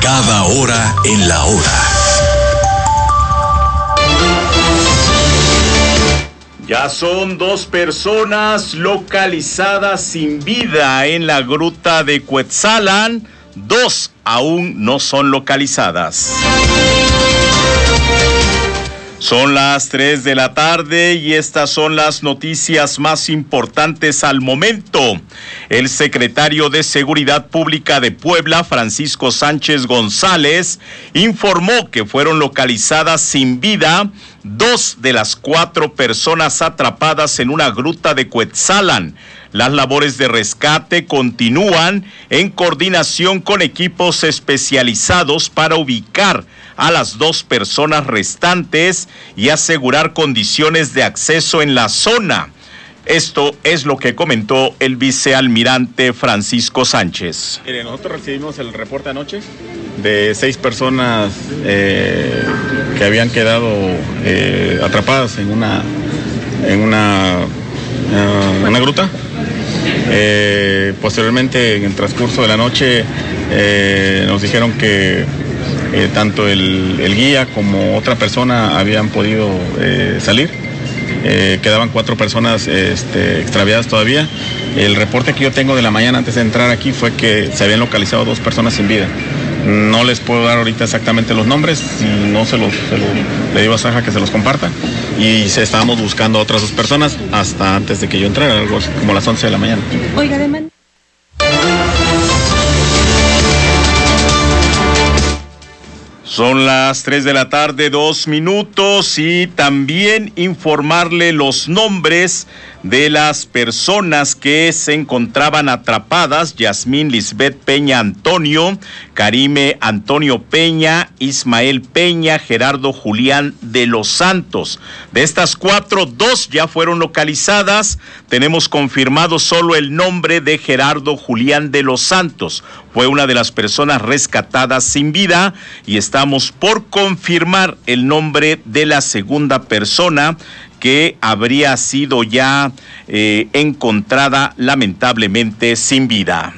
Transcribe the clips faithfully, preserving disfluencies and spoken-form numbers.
Cada hora en la hora. Ya son dos personas localizadas sin vida en la gruta de Cuetzalan. Dos aún no son localizadas. Son las tres de la tarde y estas son las noticias más importantes al momento. El secretario de Seguridad Pública de Puebla, Francisco Sánchez González, informó que fueron localizadas sin vida dos de las cuatro personas atrapadas en una gruta de Cuetzalan. Las labores de rescate continúan en coordinación con equipos especializados para ubicar a las dos personas restantes y asegurar condiciones de acceso en la zona. Esto es lo que comentó el vicealmirante Francisco Sánchez. Mire, nosotros recibimos el reporte anoche de seis personas eh, que habían quedado eh, atrapadas en una en una, uh, una gruta. Eh, posteriormente, en el transcurso de la noche, eh, nos dijeron que eh, tanto el, el guía como otra persona habían podido eh, salir. Eh, quedaban cuatro personas este, extraviadas todavía. El reporte que yo tengo de la mañana antes de entrar aquí fue que se habían localizado dos personas sin vida. No les puedo dar ahorita exactamente los nombres, no se los, se los le digo a Saja que se los comparta. Y se, estábamos buscando a otras dos personas hasta antes de que yo entrara, algo como las once de la mañana. Oiga, además... Son las tres de la tarde, dos minutos, y también informarle los nombres de las personas que se encontraban atrapadas: Yasmín Lisbeth Peña Antonio, Karime Antonio Peña, Ismael Peña, Gerardo Julián de los Santos. De estas cuatro, dos ya fueron localizadas. Tenemos confirmado solo el nombre de Gerardo Julián de los Santos. Fue una de las personas rescatadas sin vida y estamos por confirmar el nombre de la segunda persona que habría sido ya eh, encontrada lamentablemente sin vida.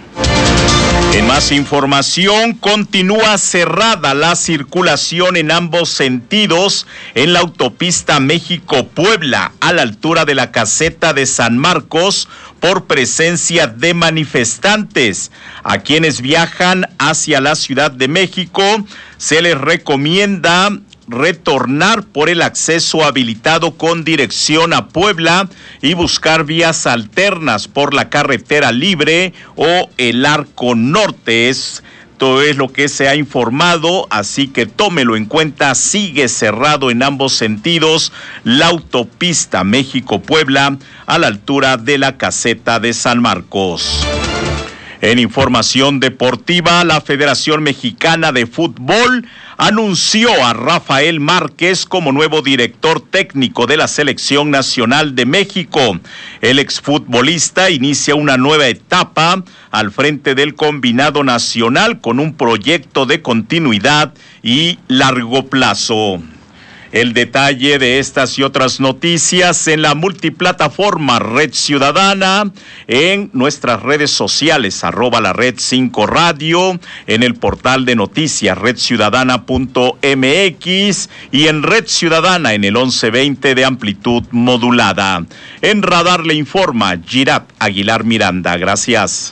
En más información, continúa cerrada la circulación en ambos sentidos en la autopista México-Puebla, a la altura de la caseta de San Marcos, por presencia de manifestantes. A quienes viajan hacia la Ciudad de México se les recomienda retornar por el acceso habilitado con dirección a Puebla y buscar vías alternas por la carretera libre o el Arco Norte. Esto es lo que se ha informado, así que tómelo en cuenta. Sigue cerrado en ambos sentidos la autopista México-Puebla a la altura de la caseta de San Marcos. En información deportiva, la Federación Mexicana de Fútbol anunció a Rafael Márquez como nuevo director técnico de la Selección Nacional de México. El exfutbolista inicia una nueva etapa al frente del combinado nacional con un proyecto de continuidad y largo plazo. El detalle de estas y otras noticias en la multiplataforma Red Ciudadana, en nuestras redes sociales, arroba la Red cinco Radio, en el portal de noticias red ciudadana punto m x y en Red Ciudadana en el once veinte de amplitud modulada. En Radar le informa Girat Aguilar Miranda. Gracias.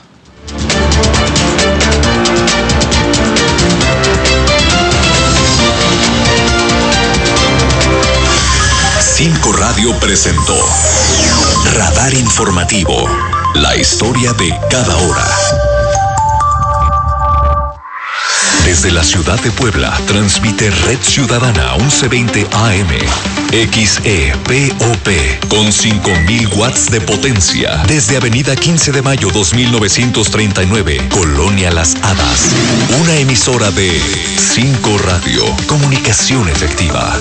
cinco Radio presentó Radar Informativo, la historia de cada hora. Desde la ciudad de Puebla, transmite Red Ciudadana once veinte A M, X E P O P, con cinco mil watts de potencia, desde Avenida quince de mayo dos mil novecientos treinta y nueve, Colonia Las Hadas. Una emisora de cinco Radio, comunicación efectiva.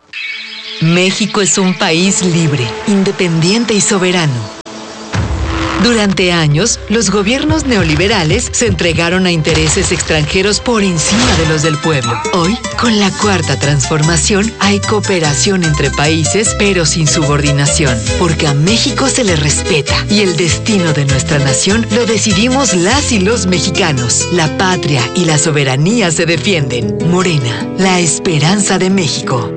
México es un país libre, independiente y soberano. Durante años, los gobiernos neoliberales se entregaron a intereses extranjeros por encima de los del pueblo. Hoy, con la cuarta transformación, hay cooperación entre países, pero sin subordinación, porque a México se le respeta y el destino de nuestra nación lo decidimos las y los mexicanos. La patria y la soberanía se defienden. Morena, la esperanza de México.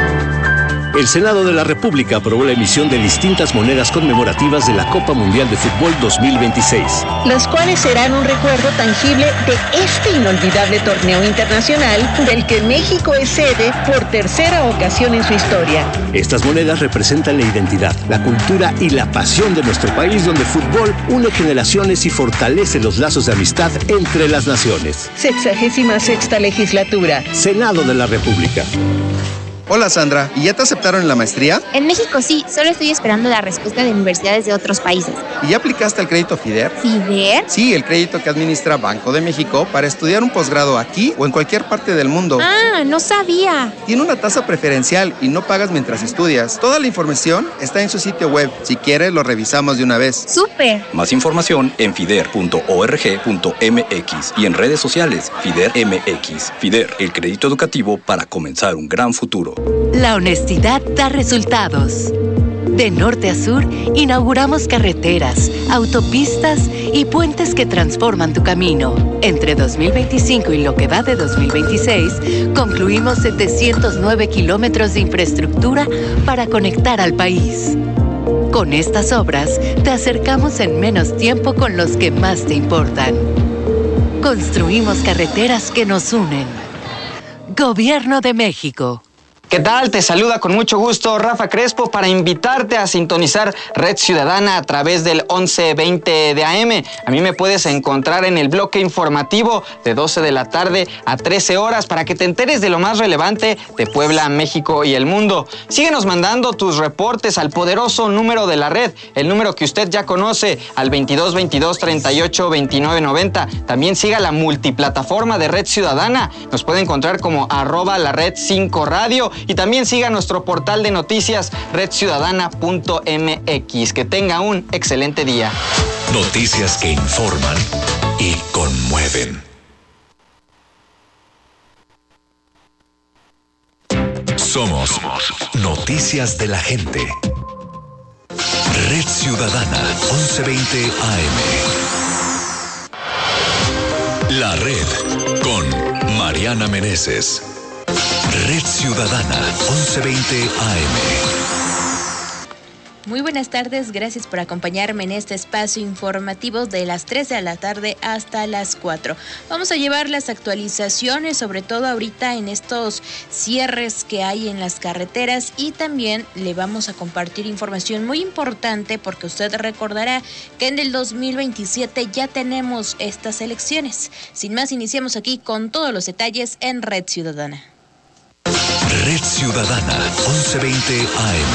El Senado de la República aprobó la emisión de distintas monedas conmemorativas de la Copa Mundial de Fútbol dos mil veintiséis. Las cuales serán un recuerdo tangible de este inolvidable torneo internacional del que México es sede por tercera ocasión en su historia. Estas monedas representan la identidad, la cultura y la pasión de nuestro país, donde el fútbol une generaciones y fortalece los lazos de amistad entre las naciones. Sexagésima sexta legislatura. Senado de la República. Hola Sandra, ¿y ya te aceptaron en la maestría? En México sí, solo estoy esperando la respuesta de universidades de otros países. ¿Y ya aplicaste al crédito FIDER? ¿FIDER? Sí, el crédito que administra Banco de México para estudiar un posgrado aquí o en cualquier parte del mundo. Ah, no sabía. Tiene una tasa preferencial y no pagas mientras estudias. Toda la información está en su sitio web. Si quieres, lo revisamos de una vez. ¡Súper! Más información en fider punto org punto m x y en redes sociales FIDER M X. FIDER, el crédito educativo para comenzar un gran futuro. La honestidad da resultados. De norte a sur, inauguramos carreteras, autopistas y puentes que transforman tu camino. Entre dos mil veinticinco y lo que va de dos mil veintiséis, concluimos setecientos nueve kilómetros de infraestructura para conectar al país. Con estas obras, te acercamos en menos tiempo con los que más te importan. Construimos carreteras que nos unen. Gobierno de México. ¿Qué tal? Te saluda con mucho gusto Rafa Crespo para invitarte a sintonizar Red Ciudadana a través del once veinte de A M. A mí me puedes encontrar en el bloque informativo de doce de la tarde a trece horas para que te enteres de lo más relevante de Puebla, México y el mundo. Síguenos mandando tus reportes al poderoso número de la red, el número que usted ya conoce, al veintidós veintidós treinta y ocho veintinueve noventa. También siga la multiplataforma de Red Ciudadana. Nos puede encontrar como arroba la red cinco radio. Y también siga nuestro portal de noticias red ciudadana punto m x. Que tenga un excelente día. Noticias que informan y conmueven. Somos Noticias de la Gente. Red Ciudadana once veinte A M. La Red con Mariana Meneses. Red Ciudadana once veinte A M. Muy buenas tardes, gracias por acompañarme en este espacio informativo de las tres de la tarde hasta las cuatro. Vamos a llevar las actualizaciones, sobre todo ahorita en estos cierres que hay en las carreteras, y también le vamos a compartir información muy importante porque usted recordará que en el dos mil veintisiete ya tenemos estas elecciones. Sin más, iniciamos aquí con todos los detalles en Red Ciudadana. Red Ciudadana once veinte A M.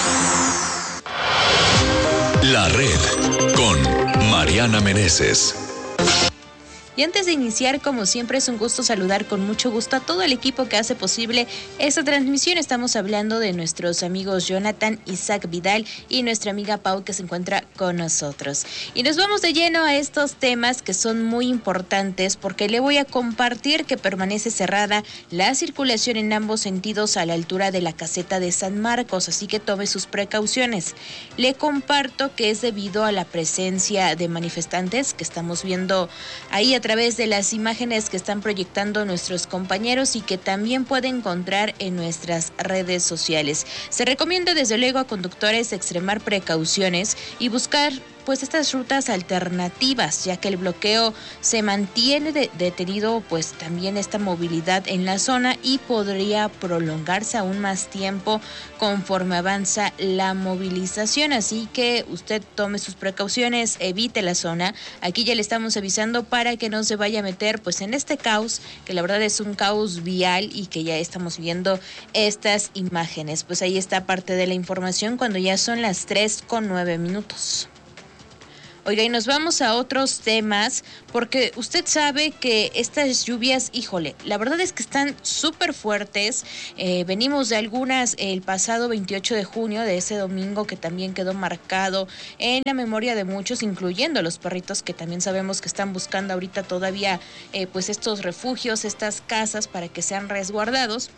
La Red con Mariana Meneses. Y antes de iniciar, como siempre, es un gusto saludar con mucho gusto a todo el equipo que hace posible esta transmisión. Estamos hablando de nuestros amigos Jonathan, Isaac Vidal y nuestra amiga Pau, que se encuentra con nosotros. Y nos vamos de lleno a estos temas que son muy importantes, porque le voy a compartir que permanece cerrada la circulación en ambos sentidos a la altura de la caseta de San Marcos, así que tome sus precauciones. Le comparto que es debido a la presencia de manifestantes que estamos viendo ahí a través de las imágenes que están proyectando nuestros compañeros y que también puede encontrar en nuestras redes sociales. Se recomienda desde luego a conductores extremar precauciones y buscar pues estas rutas alternativas, ya que el bloqueo se mantiene de, detenido, pues también esta movilidad en la zona y podría prolongarse aún más tiempo conforme avanza la movilización. Así que usted tome sus precauciones, evite la zona. Aquí ya le estamos avisando para que no se vaya a meter pues en este caos, que la verdad es un caos vial y que ya estamos viendo estas imágenes. Pues ahí está parte de la información cuando ya son las tres con nueve minutos. Oiga, y nos vamos a otros temas, porque usted sabe que estas lluvias, híjole, la verdad es que están súper fuertes. Eh, venimos de algunas el pasado veintiocho de junio, de ese domingo que también quedó marcado en la memoria de muchos, incluyendo los perritos que también sabemos que están buscando ahorita todavía eh, pues estos refugios, estas casas para que sean resguardados.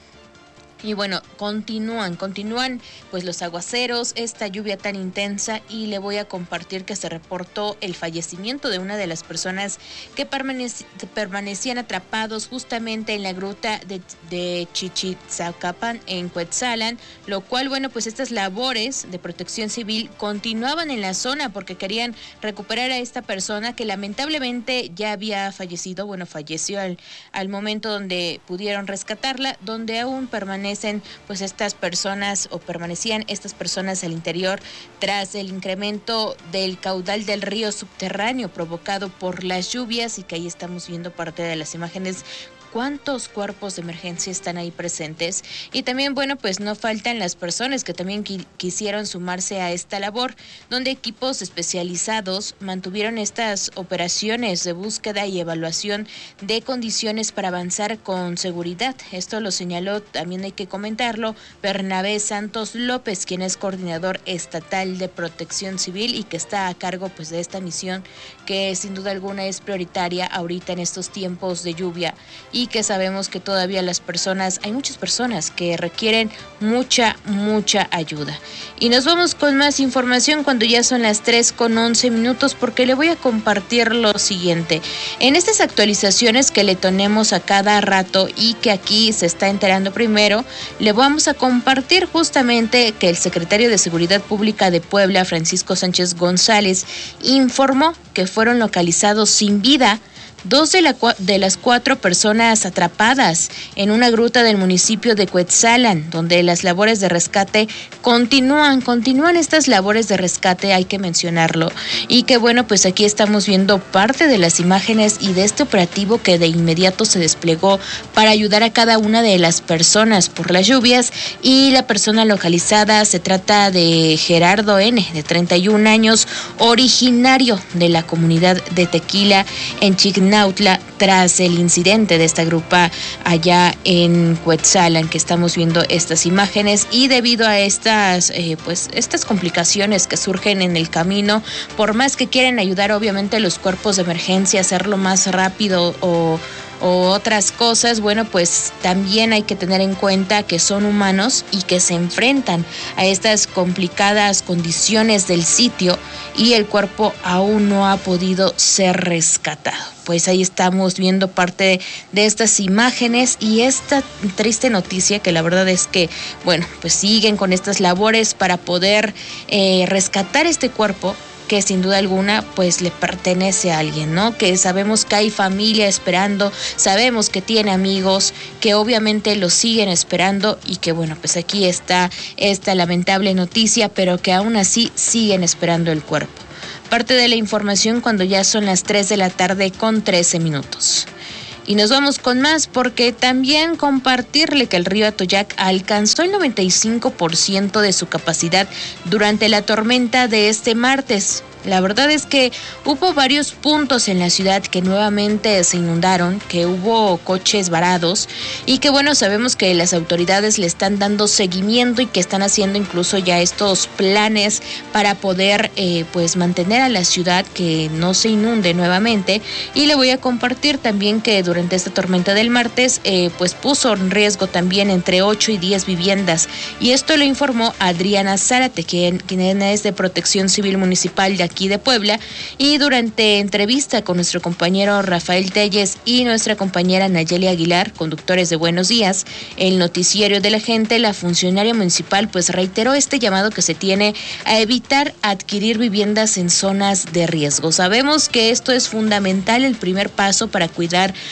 Y bueno, continúan, continúan pues los aguaceros, esta lluvia tan intensa, y le voy a compartir que se reportó el fallecimiento de una de las personas que permanec- permanecían atrapados justamente en la gruta de, de Chichitzacapan en Cuetzalan, lo cual, bueno, pues estas labores de protección civil continuaban en la zona porque querían recuperar a esta persona que lamentablemente ya había fallecido, bueno, falleció al, al momento donde pudieron rescatarla, donde aún permanece pues estas personas o permanecían estas personas al interior tras el incremento del caudal del río subterráneo provocado por las lluvias, y que ahí estamos viendo parte de las imágenes. ¿Cuántos cuerpos de emergencia están ahí presentes? Y también, bueno, pues no faltan las personas que también qui- quisieron sumarse a esta labor, donde equipos especializados mantuvieron estas operaciones de búsqueda y evaluación de condiciones para avanzar con seguridad. Esto lo señaló, también hay que comentarlo, Bernabé Santos López, quien es coordinador estatal de protección civil y que está a cargo pues de esta misión que sin duda alguna es prioritaria ahorita en estos tiempos de lluvia. Y que sabemos que todavía las personas, hay muchas personas que requieren mucha, mucha ayuda. Y nos vamos con más información cuando ya son las tres con once minutos, porque le voy a compartir lo siguiente. En estas actualizaciones que le tenemos a cada rato y que aquí se está enterando primero, le vamos a compartir justamente que el secretario de Seguridad Pública de Puebla, Francisco Sánchez González, informó que fueron localizados sin vida dos de, la, de las cuatro personas atrapadas en una gruta del municipio de Cuetzalan, donde las labores de rescate continúan, continúan estas labores de rescate, hay que mencionarlo, y que bueno, pues aquí estamos viendo parte de las imágenes y de este operativo que de inmediato se desplegó para ayudar a cada una de las personas por las lluvias. Y la persona localizada se trata de Gerardo N., de treinta y un años, originario de la comunidad de Tequila en Chignautla, tras el incidente de esta grupa allá en Cuetzalan, que estamos viendo estas imágenes. Y debido a estas eh, pues estas complicaciones que surgen en el camino, por más que quieren ayudar obviamente los cuerpos de emergencia a hacerlo más rápido o o otras cosas, bueno, pues también hay que tener en cuenta que son humanos y que se enfrentan a estas complicadas condiciones del sitio, y el cuerpo aún no ha podido ser rescatado. Pues ahí estamos viendo parte de estas imágenes y esta triste noticia, que la verdad es que, bueno, pues siguen con estas labores para poder eh, rescatar este cuerpo, que sin duda alguna pues le pertenece a alguien, ¿no? Que sabemos que hay familia esperando, sabemos que tiene amigos que obviamente lo siguen esperando, y que bueno, pues aquí está esta lamentable noticia, pero que aún así siguen esperando el cuerpo. Parte de la información cuando ya son las tres de la tarde con trece minutos. Y nos vamos con más, porque también compartirle que el río Atoyac alcanzó el noventa y cinco por ciento de su capacidad durante la tormenta de este martes. La verdad es que hubo varios puntos en la ciudad que nuevamente se inundaron, que hubo coches varados, y que bueno, sabemos que las autoridades le están dando seguimiento y que están haciendo incluso ya estos planes para poder eh, pues mantener a la ciudad que no se inunde nuevamente. Y le voy a compartir también que durante esta tormenta del martes eh, pues puso en riesgo también entre ocho y diez viviendas, y esto lo informó Adriana Zárate, quien, quien es de Protección Civil Municipal de aquí de Puebla. Y durante entrevista con nuestro compañero Rafael Telles y nuestra compañera Nayeli Aguilar, conductores de Buenos Días, el noticiero de la gente, la funcionaria municipal pues reiteró este llamado que se tiene a evitar adquirir viviendas en zonas de riesgo. Sabemos que esto es fundamental, el primer paso para cuidar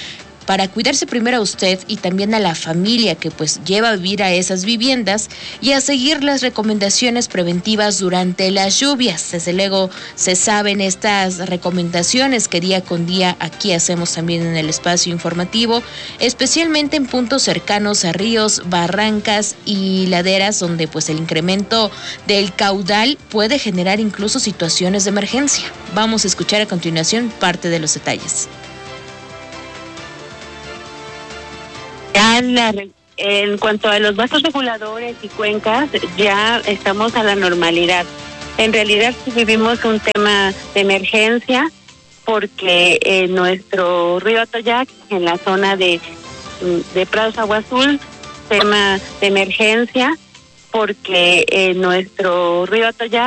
para cuidarse primero a usted y también a la familia que pues lleva a vivir a esas viviendas y a seguir las recomendaciones preventivas durante las lluvias. Desde luego se saben estas recomendaciones que día con día aquí hacemos también en el espacio informativo, especialmente en puntos cercanos a ríos, barrancas y laderas donde pues el incremento del caudal puede generar incluso situaciones de emergencia. Vamos a escuchar a continuación parte de los detalles. En cuanto a los vasos reguladores y cuencas, ya estamos a la normalidad. En realidad sí vivimos un tema de emergencia porque en nuestro río Atoyac, en la zona de, de Prados Agua Azul, tema de emergencia porque en nuestro río Atoyac